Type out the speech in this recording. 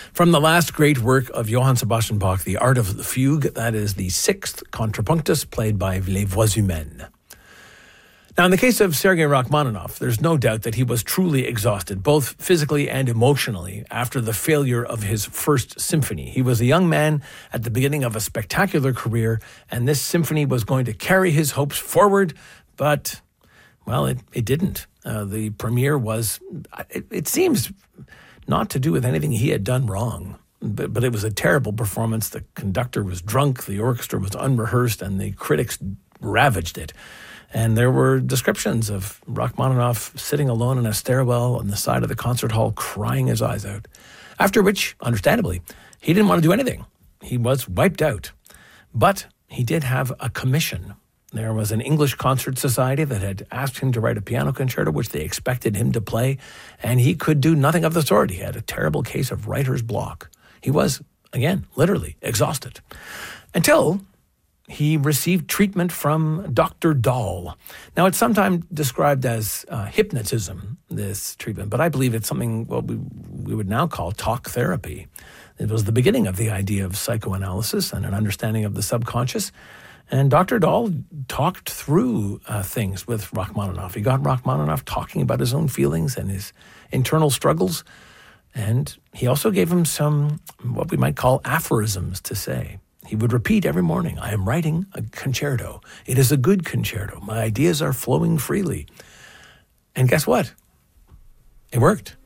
From the last great work of Johann Sebastian Bach, The Art of the Fugue, that is the sixth contrapunctus played by Les Voix Humaines. Now, in the case of Sergei Rachmaninoff, there's no doubt that he was truly exhausted, both physically and emotionally, after the failure of his first symphony. He was a young man at the beginning of a spectacular career, and this symphony was going to carry his hopes forward, but, well, it didn't. The premiere was, it seems, not to do with anything he had done wrong. But it was a terrible performance. The conductor was drunk, the orchestra was unrehearsed, and the critics ravaged it. And there were descriptions of Rachmaninoff sitting alone in a stairwell on the side of the concert hall crying his eyes out. After which, understandably, he didn't want to do anything. He was wiped out. But he did have a commission. There was an English concert society that had asked him to write a piano concerto, which they expected him to play, and he could do nothing of the sort. He had a terrible case of writer's block. He was, again, literally exhausted. Until he received treatment from Dr. Dahl. Now, it's sometimes described as hypnotism, this treatment, but I believe it's something what we would now call talk therapy. It was the beginning of the idea of psychoanalysis and an understanding of the subconscious. And Dr. Dahl talked through things with Rachmaninoff. He got Rachmaninoff talking about his own feelings and his internal struggles. And he also gave him some, what we might call aphorisms to say. He would repeat every morning, I am writing a concerto. It is a good concerto. My ideas are flowing freely. And guess what? It worked.